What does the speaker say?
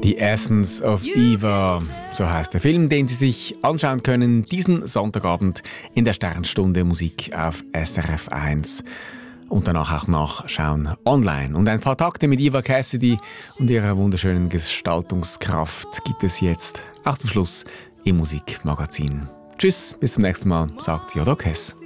The Essence of Eva, so heißt der Film, den Sie sich anschauen können diesen Sonntagabend in der Sternstunde Musik auf SRF 1 und danach auch nachschauen online. Und ein paar Takte mit Eva Cassidy und ihrer wunderschönen Gestaltungskraft gibt es jetzt auch zum Schluss im Musikmagazin. Tschüss, bis zum nächsten Mal, sagt Jodok Hess.